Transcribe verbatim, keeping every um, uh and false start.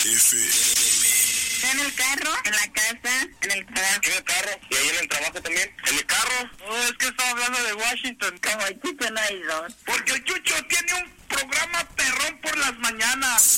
F M. En el carro, en la casa, en el trabajo. En el carro, y ahí en el trabajo también. ¿En el carro? No, es que estaba hablando de Washington. Como el Chucho no hay dos. Porque el Chucho tiene un programa perrón por las mañanas.